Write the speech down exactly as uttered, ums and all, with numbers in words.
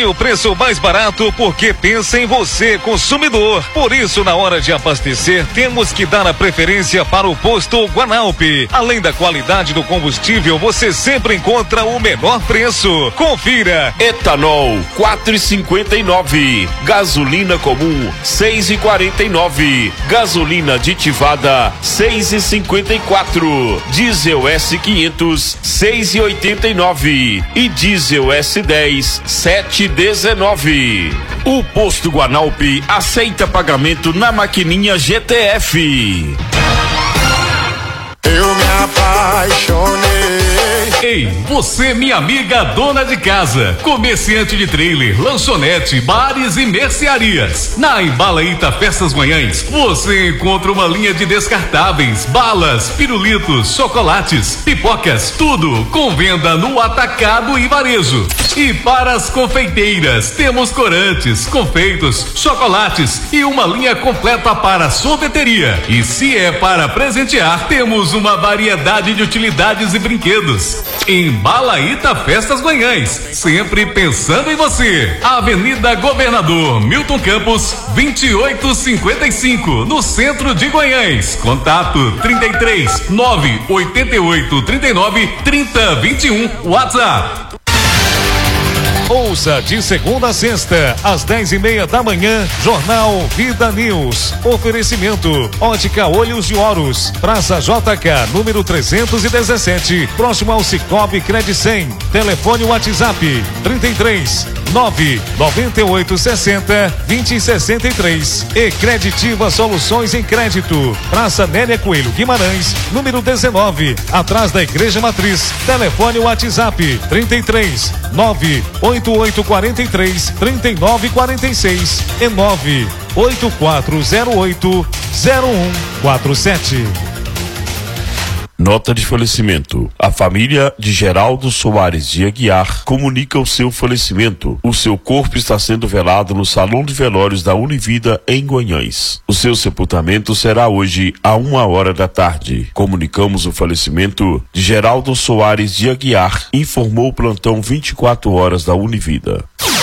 tem o preço mais barato porque pensa em você, consumidor. Por isso, na hora de abastecer, temos que dar a preferência para o posto Guanalp. Além da qualidade do combustível, você sempre encontra o menor preço. Confira. Etanol quatro e cinquenta e nove, gasolina comum seis e quarenta e nove, gasolina aditivada seis e cinquenta e quatro, diesel S quinhentos seis e oitenta e nove e diesel S dez sete e dezenove. O posto Guanalp aceita pagamento na maquininha G T F. Eu me apaixonei. Ei, você, minha amiga dona de casa, comerciante de trailer, lanchonete, bares e mercearias. Na Embalaíta Festas Manhãs, você encontra uma linha de descartáveis, balas, pirulitos, chocolates, pipocas, tudo com venda no atacado e varejo. E para as confeiteiras, temos corantes, confeitos, chocolates e uma linha completa para sorveteria. E se é para presentear, temos uma variedade de utilidades e brinquedos. Embalaíta Festas Manhãs, sempre pensando em você. Avenida Governador Milton Campos, vinte e oito cinquenta e cinco, no centro de Goiânia. Contato trinta e três, nove oitenta e oito, trinta e nove, trinta, vinte e um, WhatsApp. Ouça de segunda a sexta, às dez e meia da manhã, Jornal Vida News. Oferecimento: Ótica Olhos de Horus, Praça J K, número trezentos e dezessete, próximo ao Cicobi Credicem. Telefone WhatsApp: trinta e três, nove noventa e oito, sessenta, vinte, sessenta e três. E Creditiva Soluções em Crédito, Praça Nélia Coelho Guimarães, número dezenove, atrás da Igreja Matriz. Telefone WhatsApp: trinta e três, nove oito oito quatro três, três nove quatro seis e nove oito quatro zero oito, zero um quatro sete. Nota de falecimento. A família de Geraldo Soares de Aguiar comunica o seu falecimento. O seu corpo está sendo velado no Salão de Velórios da Univida, em Goiânia. O seu sepultamento será hoje, à uma hora da tarde. Comunicamos o falecimento de Geraldo Soares de Aguiar, informou o plantão vinte e quatro horas da Univida.